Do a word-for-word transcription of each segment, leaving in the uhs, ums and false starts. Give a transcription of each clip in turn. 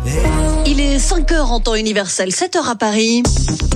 Il est cinq heures en temps universel, sept heures à Paris.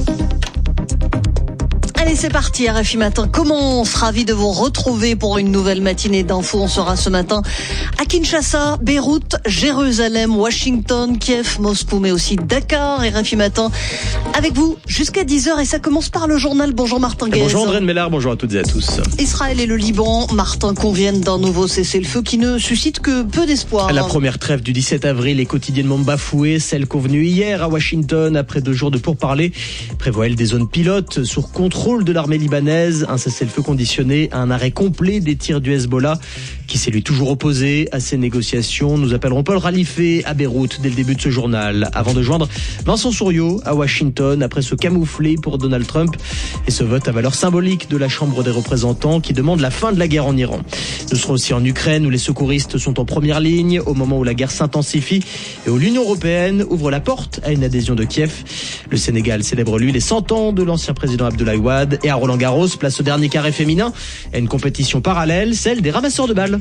Allez, c'est parti, R F I Matin commence. Ravi de vous retrouver pour une nouvelle matinée d'infos. On sera ce matin à Kinshasa, Beyrouth, Jérusalem, Washington, Kiev, Moscou, mais aussi Dakar. R F I Matin avec vous jusqu'à dix heures et ça commence par le journal. Bonjour Martin Guez. Bonjour André Mellard, bonjour à toutes et à tous. Israël et le Liban, Martin, conviennent d'un nouveau cessez-le-feu qui ne suscite que peu d'espoir. La première trêve du dix-sept avril est quotidiennement bafouée, celle convenue hier à Washington après deux jours de pourparlers prévoit elle des zones pilotes sous contrôle de l'armée libanaise, un cessez-le-feu conditionné à un arrêt complet des tirs du Hezbollah qui s'est lui toujours opposé à ces négociations. Nous appellerons Paul Ralifé à Beyrouth dès le début de ce journal avant de joindre Vincent Souriau à Washington après se camoufler pour Donald Trump et ce vote à valeur symbolique de la Chambre des représentants qui demande la fin de la guerre en Iran. Nous serons aussi en Ukraine où les secouristes sont en première ligne au moment où la guerre s'intensifie et où l'Union européenne ouvre la porte à une adhésion de Kiev. Le Sénégal célèbre lui les cent ans de l'ancien président Abdoulaye Wade. Et à Roland-Garros, place au dernier carré féminin, à une compétition parallèle, celle des ramasseurs de balles.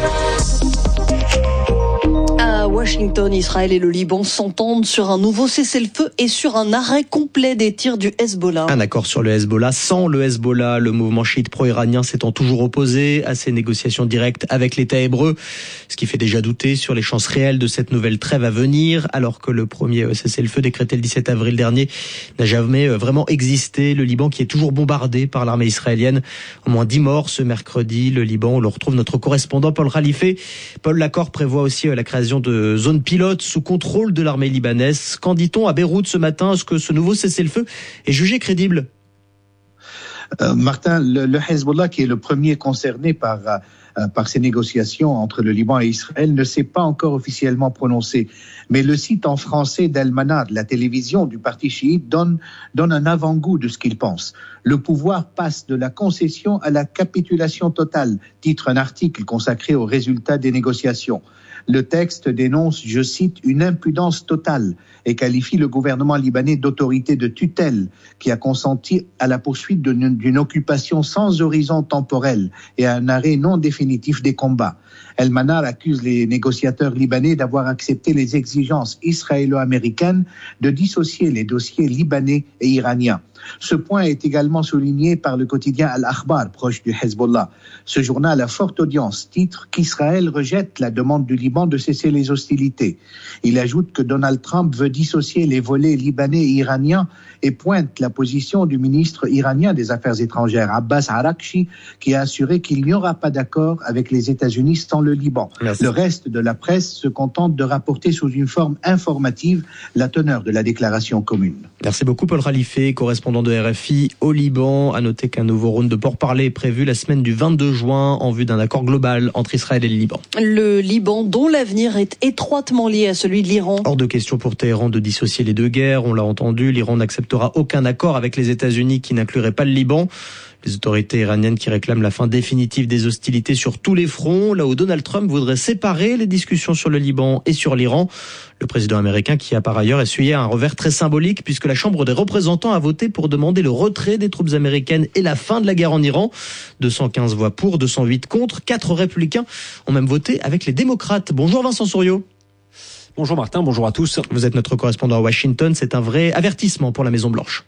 À Washington, Israël et le Liban s'entendent sur un nouveau cessez-le-feu et sur un arrêt complet des tirs du Hezbollah. Un accord sur le Hezbollah sans le Hezbollah. Le mouvement chiite pro-iranien s'étant toujours opposé à ces négociations directes avec l'État hébreu, ce qui fait déjà douter sur les chances réelles de cette nouvelle trêve à venir, alors que le premier cessez-le-feu décrété le dix-sept avril dernier n'a jamais vraiment existé. Le Liban qui est toujours bombardé par l'armée israélienne. Au moins dix morts ce mercredi. Le Liban, on le retrouve notre correspondant Paul Ralifé. Paul, l'accord prévoit aussi la création de zone pilote sous contrôle de l'armée libanaise. Qu'en dit-on à Beyrouth ce matin? Est-ce que ce nouveau cessez-le-feu est jugé crédible? euh, Martin, le, le Hezbollah, qui est le premier concerné par, euh, par ces négociations entre le Liban et Israël, ne s'est pas encore officiellement prononcé. Mais le site en français d'Al-Manar, de la télévision du parti chiite, donne, donne un avant-goût de ce qu'il pense. Le pouvoir passe de la concession à la capitulation totale, titre un article consacré aux résultats des négociations. Le texte dénonce, je cite, une impudence totale et qualifie le gouvernement libanais d'autorité de tutelle qui a consenti à la poursuite d'une, d'une occupation sans horizon temporel et à un arrêt non définitif des combats. El-Manar accuse les négociateurs libanais d'avoir accepté les exigences israélo-américaines de dissocier les dossiers libanais et iraniens. Ce point est également souligné par le quotidien Al-Akhbar, proche du Hezbollah. Ce journal à forte audience titre qu'Israël rejette la demande du Liban de cesser les hostilités. Il ajoute que Donald Trump veut dissocier les volets libanais et iraniens et pointe la position du ministre iranien des Affaires étrangères, Abbas Araghchi, qui a assuré qu'il n'y aura pas d'accord avec les États-Unis sans le Liban. Merci. Le reste de la presse se contente de rapporter sous une forme informative la teneur de la déclaration commune. Merci beaucoup Paul Ralifé, correspondant de R F I au Liban. À noter qu'un nouveau round de pourparlers est prévu la semaine du vingt-deux juin en vue d'un accord global entre Israël et le Liban. Le Liban dont l'avenir est étroitement lié à celui de l'Iran. Hors de question pour Téhéran de dissocier les deux guerres. On l'a entendu, l'Iran n'acceptera aucun accord avec les États-Unis qui n'inclurait pas le Liban. Les autorités iraniennes qui réclament la fin définitive des hostilités sur tous les fronts, là où Donald Trump voudrait séparer les discussions sur le Liban et sur l'Iran. Le président américain qui a par ailleurs essuyé un revers très symbolique puisque la Chambre des représentants a voté pour demander le retrait des troupes américaines et la fin de la guerre en Iran. deux cent quinze voix pour, deux cent huit contre. Quatre républicains ont même voté avec les démocrates. Bonjour Vincent Souriau. Bonjour Martin, bonjour à tous. Vous êtes notre correspondant à Washington. C'est un vrai avertissement pour la Maison-Blanche.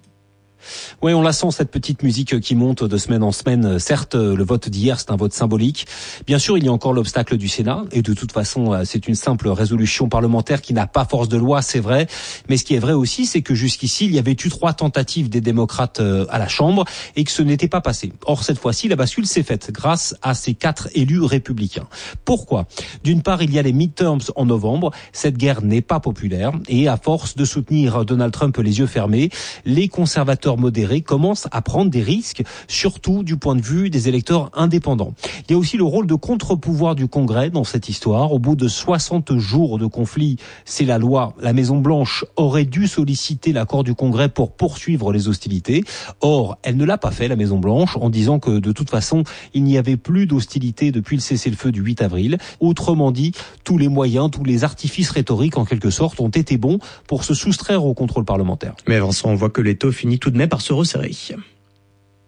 Oui, on la sent, cette petite musique qui monte de semaine en semaine. Certes, le vote d'hier, c'est un vote symbolique. Bien sûr, il y a encore l'obstacle du Sénat. Et de toute façon, c'est une simple résolution parlementaire qui n'a pas force de loi, c'est vrai. Mais ce qui est vrai aussi, c'est que jusqu'ici, il y avait eu trois tentatives des démocrates à la Chambre et que ce n'était pas passé. Or, cette fois-ci, la bascule s'est faite grâce à ces quatre élus républicains. Pourquoi ? D'une part, il y a les midterms en novembre. Cette guerre n'est pas populaire. Et à force de soutenir Donald Trump les yeux fermés, les conservateurs modérés commencent à prendre des risques, surtout du point de vue des électeurs indépendants. Il y a aussi le rôle de contre-pouvoir du Congrès dans cette histoire. Au bout de soixante jours de conflit, c'est la loi. La Maison-Blanche aurait dû solliciter l'accord du Congrès pour poursuivre les hostilités. Or, elle ne l'a pas fait, la Maison-Blanche, en disant que de toute façon, il n'y avait plus d'hostilités depuis le cessez-le-feu du huit avril. Autrement dit, tous les moyens, tous les artifices rhétoriques, en quelque sorte, ont été bons pour se soustraire au contrôle parlementaire. Mais Vincent, on voit que l'étau finit tout de même par se resserrer.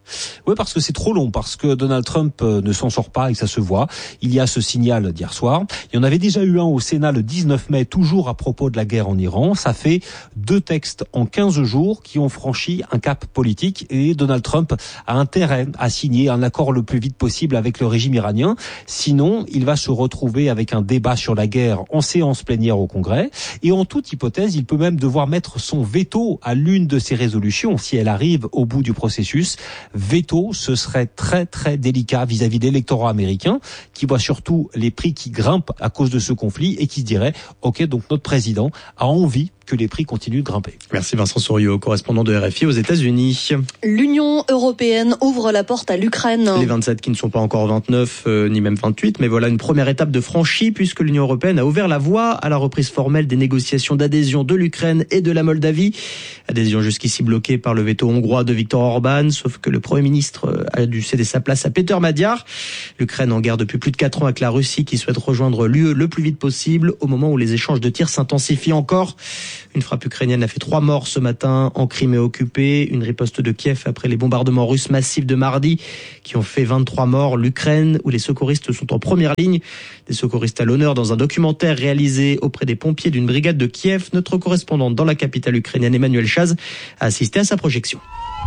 Oui, parce que c'est trop long, parce que Donald Trump ne s'en sort pas et ça se voit. Il y a ce signal d'hier soir. Il y en avait déjà eu un au Sénat le dix-neuf mai, toujours à propos de la guerre en Iran. Ça fait deux textes en quinze jours qui ont franchi un cap politique et Donald Trump a intérêt à signer un accord le plus vite possible avec le régime iranien. Sinon, il va se retrouver avec un débat sur la guerre en séance plénière au Congrès. Et en toute hypothèse, il peut même devoir mettre son veto à l'une de ces résolutions si elle arrive au bout du processus. Veto, ce serait très très délicat vis-à-vis de l'électorat américain qui voit surtout les prix qui grimpent à cause de ce conflit et qui se dirait « Ok, donc notre président a envie que les prix continuent de grimper ». Merci Vincent Souriau, correspondant de R F I aux États-Unis. L'Union européenne ouvre la porte à l'Ukraine. Les vingt-sept qui ne sont pas encore vingt-neuf, euh, ni même vingt-huit, mais voilà une première étape de franchie puisque l'Union européenne a ouvert la voie à la reprise formelle des négociations d'adhésion de l'Ukraine et de la Moldavie. Adhésion jusqu'ici bloquée par le veto hongrois de Viktor Orban, sauf que le Premier ministre a dû céder sa place à Péter Magyar. L'Ukraine en guerre depuis plus de quatre ans avec la Russie qui souhaite rejoindre l'U E le plus vite possible au moment où les échanges de tirs s'intensifient encore. Une frappe ukrainienne a fait trois morts ce matin en Crimée occupée. Une riposte de Kiev après les bombardements russes massifs de mardi qui ont fait vingt-trois morts. L'Ukraine où les secouristes sont en première ligne. Des secouristes à l'honneur dans un documentaire réalisé auprès des pompiers d'une brigade de Kiev. Notre correspondante dans la capitale ukrainienne, Emmanuel Chaz, a assisté à sa projection.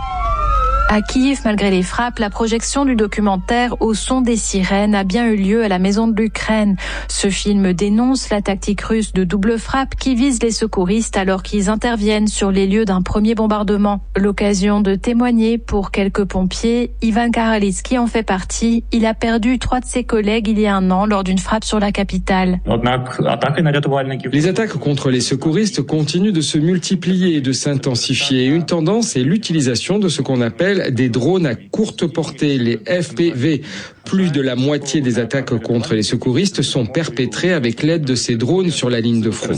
À Kiev, malgré les frappes, la projection du documentaire Au son des sirènes a bien eu lieu à la Maison de l'Ukraine. Ce film dénonce la tactique russe de double frappe qui vise les secouristes alors qu'ils interviennent sur les lieux d'un premier bombardement. L'occasion de témoigner pour quelques pompiers. Ivan Karalitsky en fait partie. Il a perdu trois de ses collègues il y a un an lors d'une frappe sur la capitale. Les attaques contre les secouristes continuent de se multiplier et de s'intensifier. Une tendance est l'utilisation de ce qu'on appelle des drones à courte portée, les F P V. Plus de la moitié des attaques contre les secouristes sont perpétrées avec l'aide de ces drones sur la ligne de front.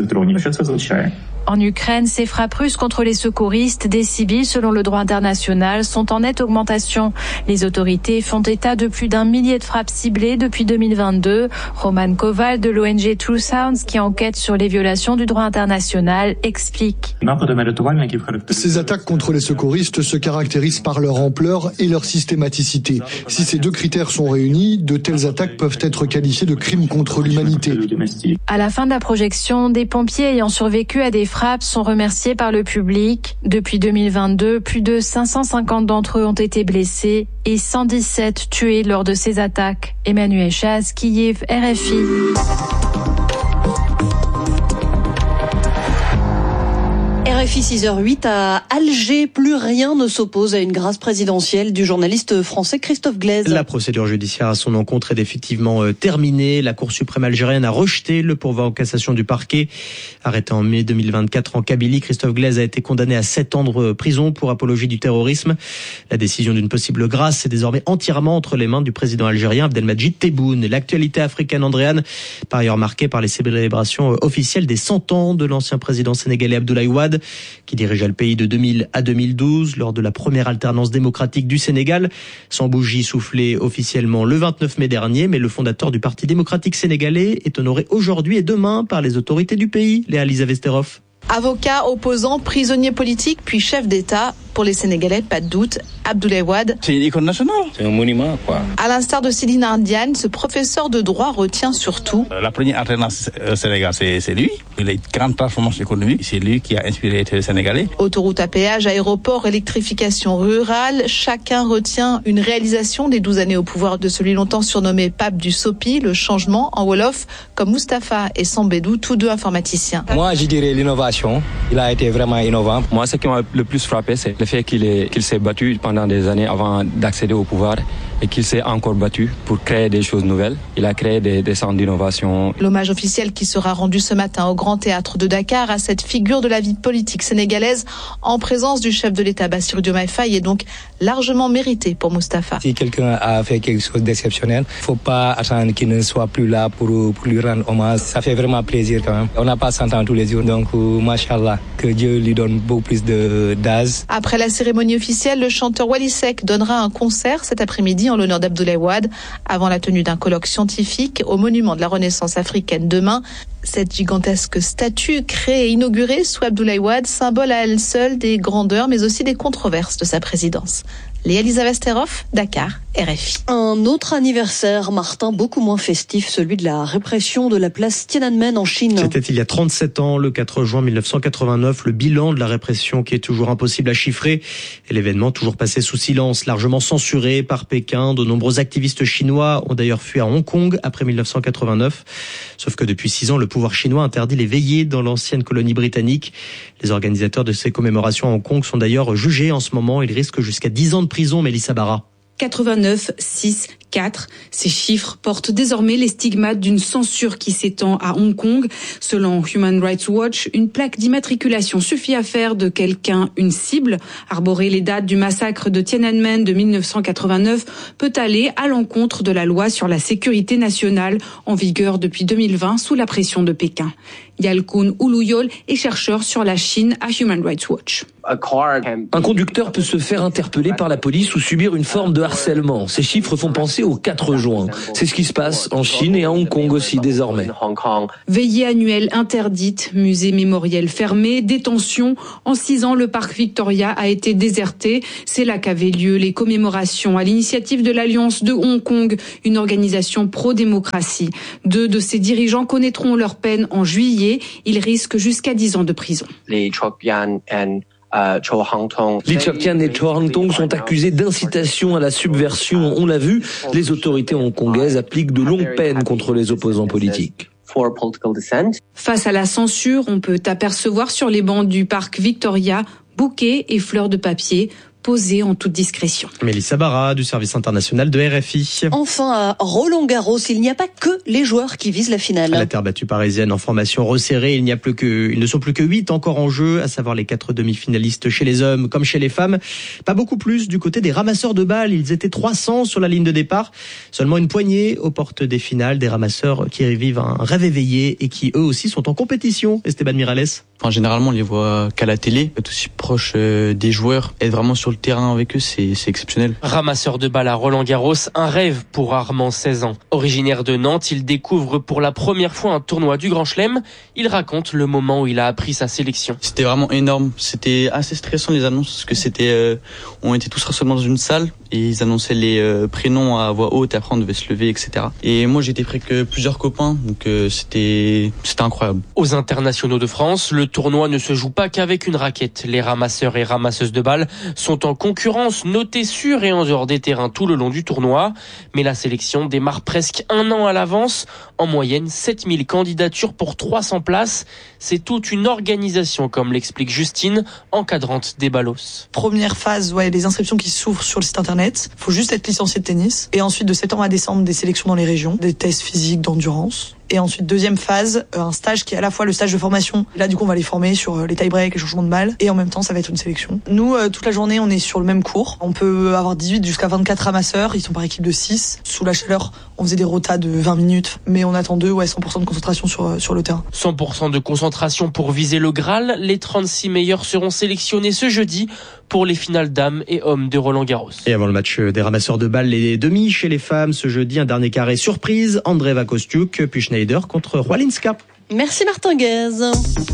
En Ukraine, ces frappes russes contre les secouristes, des civils selon le droit international, sont en nette augmentation. Les autorités font état de plus d'un millier de frappes ciblées depuis deux mille vingt-deux. Roman Koval de l'O N G True Sounds, qui enquête sur les violations du droit international, explique. Ces attaques contre les secouristes se caractérisent par leur ampleur et leur systématicité. Si ces deux critères sont réunis, de telles attaques peuvent être qualifiées de crimes contre l'humanité. À la fin de la projection, des pompiers ayant survécu à des frappes sont remerciés par le public. Depuis deux mille vingt-deux, plus de cinq cent cinquante d'entre eux ont été blessés et cent dix-sept tués lors de ces attaques. Emmanuel Chaz, Kiev, R F I. R F I six heures huit à Alger, plus rien ne s'oppose à une grâce présidentielle du journaliste français Christophe Glaise. La procédure judiciaire à son encontre est définitivement terminée. La Cour suprême algérienne a rejeté le pourvoi en cassation du parquet. Arrêté en mai deux mille vingt-quatre en Kabylie, Christophe Glaise a été condamné à sept ans de prison pour apologie du terrorisme. La décision d'une possible grâce est désormais entièrement entre les mains du président algérien Abdelmadjid Tebboune. L'actualité africaine, Andréane, par ailleurs marquée par les célébrations officielles des cent ans de l'ancien président sénégalais Abdoulaye Wade, qui dirigeait le pays de deux mille à deux mille douze lors de la première alternance démocratique du Sénégal. Sans bougie soufflée officiellement le vingt-neuf mai dernier, mais le fondateur du Parti démocratique sénégalais est honoré aujourd'hui et demain par les autorités du pays. Léa Lisa Vesterov. Avocat, opposant, prisonnier politique, puis chef d'État. Pour les Sénégalais, pas de doute, Abdoulaye Wade. C'est une icône nationale, c'est un monument, quoi. À l'instar de Céline Ardiane, ce professeur de droit retient surtout. La première alternance au Sénégal, c'est, c'est lui. Il a une grande transformation économique. C'est lui qui a inspiré les Sénégalais. Autoroute à péage, aéroport, électrification rurale. Chacun retient une réalisation des douze années au pouvoir de celui longtemps surnommé pape du Sopi, le changement en Wolof, comme Moustapha et Sambédou, tous deux informaticiens. Moi, je dirais l'innovation. Il a été vraiment innovant. Moi, ce qui m'a le plus frappé, c'est le fait qu'il, est, qu'il s'est battu pendant des années avant d'accéder au pouvoir et qu'il s'est encore battu pour créer des choses nouvelles. Il a créé des, des centres d'innovation. L'hommage officiel qui sera rendu ce matin au Grand Théâtre de Dakar à cette figure de la vie politique sénégalaise en présence du chef de l'État Bassirou Diomaye Faye est donc largement mérité pour Moustapha. Si quelqu'un a fait quelque chose d'exceptionnel, il ne faut pas attendre qu'il ne soit plus là pour, pour lui rendre hommage. Ça fait vraiment plaisir quand même. On n'a pas cent ans tous les jours, donc machallah, que Dieu lui donne beaucoup plus de d'âge. Après la cérémonie officielle, le chanteur Wally Seck donnera un concert cet après-midi en l'honneur d'Abdoulaye Wade avant la tenue d'un colloque scientifique au monument de la Renaissance africaine demain. Cette gigantesque statue créée et inaugurée sous Abdoulaye Wade, symbole à elle seule des grandeurs mais aussi des controverses de sa présidence. Léa Lisa Vesterhoff, Dakar, R F I. Un autre anniversaire, Martin, beaucoup moins festif, celui de la répression de la place Tiananmen en Chine. C'était il y a trente-sept ans, le quatre juin mille neuf cent quatre-vingt-neuf, le bilan de la répression qui est toujours impossible à chiffrer et l'événement toujours passé sous silence, largement censuré par Pékin. De nombreux activistes chinois ont d'ailleurs fui à Hong Kong après mille neuf cent quatre-vingt-neuf. Sauf que depuis six ans, le pouvoir chinois interdit les veillées dans l'ancienne colonie britannique. Les organisateurs de ces commémorations à Hong Kong sont d'ailleurs jugés en ce moment. Ils risquent jusqu'à dix ans de prison, Mélissa Barra. quatre-vingt-neuf, six, quatre. Ces chiffres portent désormais les stigmates d'une censure qui s'étend à Hong Kong. Selon Human Rights Watch, une plaque d'immatriculation suffit à faire de quelqu'un une cible. Arborer les dates du massacre de Tiananmen de mille neuf cent quatre-vingt-neuf peut aller à l'encontre de la loi sur la sécurité nationale en vigueur depuis deux mille vingt sous la pression de Pékin. Yalkun Uluyol est chercheur sur la Chine à Human Rights Watch. Un conducteur peut se faire interpeller par la police ou subir une forme de harcèlement. Ces chiffres font penser au quatre juin. C'est ce qui se passe en Chine et à Hong Kong aussi désormais. Veillée annuelle interdite, musée mémoriel fermé, détention. En six ans, le parc Victoria a été déserté. C'est là qu'avaient lieu les commémorations à l'initiative de l'Alliance de Hong Kong, une organisation pro-démocratie. Deux de ses dirigeants connaîtront leur peine en juillet. Ils risquent jusqu'à dix ans de prison. Les Chok-yan et Cho Hang-tong sont accusés d'incitation à la subversion. On l'a vu, les autorités hongkongaises appliquent de longues peines contre les opposants politiques. Face à la censure, on peut apercevoir sur les bancs du parc Victoria bouquets et fleurs de papier posée en toute discrétion. Mélissa Barra du service international de R F I. Enfin, à Roland-Garros, il n'y a pas que les joueurs qui visent la finale. La terre battue parisienne en formation resserrée, il n'y a plus que, ils ne sont plus que huit encore en jeu, à savoir les quatre demi-finalistes chez les hommes comme chez les femmes. Pas beaucoup plus du côté des ramasseurs de balles. Ils étaient trois cents sur la ligne de départ. Seulement une poignée aux portes des finales, des ramasseurs qui vivent un rêve éveillé et qui eux aussi sont en compétition. Esteban Miralles. Enfin, généralement, on les voit qu'à la télé, être aussi proche des joueurs, être vraiment sur le terrain avec eux, c'est, c'est exceptionnel. Ramasseur de balles à Roland-Garros, un rêve pour Armand, seize ans. Originaire de Nantes, il découvre pour la première fois un tournoi du Grand Chelem. Il raconte le moment où il a appris sa sélection. C'était vraiment énorme. C'était assez stressant les annonces parce que c'était, euh, on était tous rassemblés dans une salle et ils annonçaient les euh, prénoms à voix haute et après on devait se lever, et cetera. Et moi j'étais près que plusieurs copains, donc euh, c'était, c'était incroyable. Aux internationaux de France, le tournoi ne se joue pas qu'avec une raquette. Les ramasseurs et ramasseuses de balles sont en concurrence, notée sur et en dehors des terrains tout le long du tournoi. Mais la sélection démarre presque un an à l'avance. En moyenne, sept mille candidatures pour trois cents places. C'est toute une organisation, comme l'explique Justine, encadrante des ballos. Première phase, ouais, les inscriptions qui s'ouvrent sur le site internet. Faut juste être licencié de tennis. Et ensuite, de septembre à décembre, des sélections dans les régions, des tests physiques, d'endurance. Et ensuite, deuxième phase, un stage qui est à la fois le stage de formation. Là, du coup, on va les former sur les tie-breaks, les changements de balles. Et en même temps, ça va être une sélection. Nous, euh, toute la journée, on est sur le même cours. On peut avoir dix-huit jusqu'à vingt-quatre ramasseurs. Ils sont par équipe de six. Sous la chaleur, on faisait des rotas de vingt minutes. Mais on attend d'eux, ouais, cent pour cent de concentration sur, sur le terrain. cent pour cent de concentration pour viser le Graal. Les trente-six meilleurs seront sélectionnés ce jeudi pour les finales dames et hommes de Roland-Garros. Et avant le match des ramasseurs de balles, les demi chez les femmes, ce jeudi, un dernier carré surprise. Andreeva Kostiuk, puis Schneider contre Roalinska. Merci Martin Guez.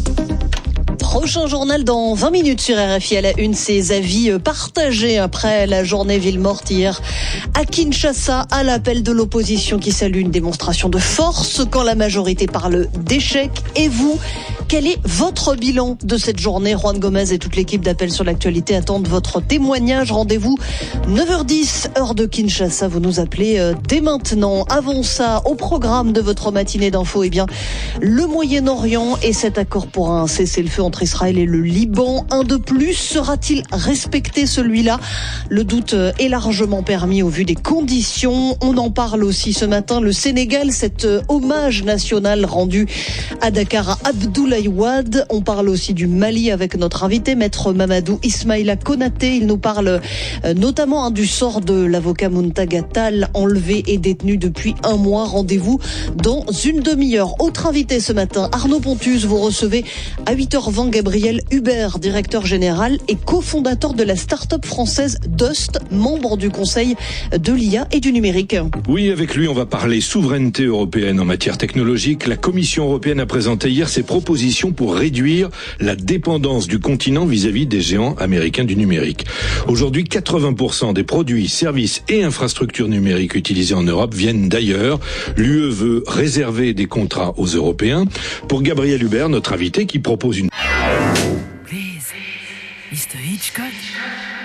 Prochain journal dans vingt minutes sur R F I. À la une, ses avis partagés après la journée ville morte hier à Kinshasa, à l'appel de l'opposition qui salue une démonstration de force quand la majorité parle d'échec. Et vous, quel est votre bilan de cette journée? Juan Gomez et toute l'équipe d'Appel sur l'actualité attendent votre témoignage. Rendez-vous neuf heures dix, heure de Kinshasa. Vous nous appelez dès maintenant. Avant ça, au programme de votre matinée d'info, eh bien, le Moyen-Orient et cet accord pour un cessez-le-feu entre Israël et le Liban. Un de plus, sera-t-il respecté celui-là? Le doute est largement permis au vu des conditions. On en parle aussi ce matin. Le Sénégal, cet hommage national rendu à Dakar à Abdoulaye Wade. On parle aussi du Mali avec notre invité, maître Mamadou Ismaïla Konaté. Il nous parle notamment hein, du sort de l'avocat Muntaga Tall, enlevé et détenu depuis un mois. Rendez-vous dans une demi-heure. Autre invité ce matin, Arnaud Pontus. Vous recevez à huit heures vingt Gabriel Hubert, directeur général et cofondateur de la start-up française Dust, membre du conseil de l'I A et du numérique. Oui, avec lui, on va parler souveraineté européenne en matière technologique. La Commission européenne a présenté hier ses propositions dispositions pour réduire la dépendance du continent vis-à-vis des géants américains du numérique. Aujourd'hui, quatre-vingts pour cent des produits, services et infrastructures numériques utilisés en Europe viennent d'ailleurs. L'U E veut réserver des contrats aux Européens. Pour Gabriel Hubert, notre invité, qui propose une... Please, mister Hitchcock.